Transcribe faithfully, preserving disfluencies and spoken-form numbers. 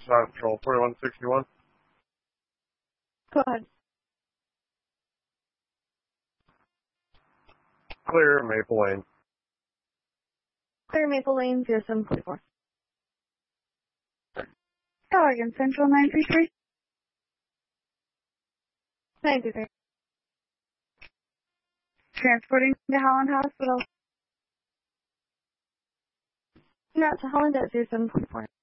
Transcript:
South Patrol, forty-one sixty-one. Go ahead. Clear, Maple Lane. Clear Maple Lane, zero seven four four. Oregon Central nine three three. nine three three. Transporting to Holland Hospital. Not to Holland at zero seven four four.